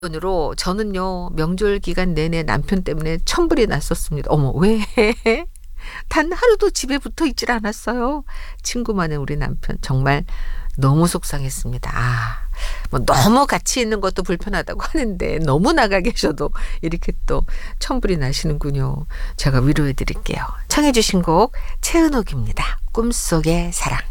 으로 저는요 명절 기간 내내 남편 때문에 천불이 났었습니다. 어머 왜? 단 하루도 집에 붙어 있질 않았어요. 친구 많은 우리 남편 정말 너무 속상했습니다. 뭐 너무 같이 있는 것도 불편하다고 하는데 너무 나가 계셔도 이렇게 또 천불이 나시는군요. 제가 위로해 드릴게요. 청해 주신 곡 최은옥입니다. 꿈속의 사랑.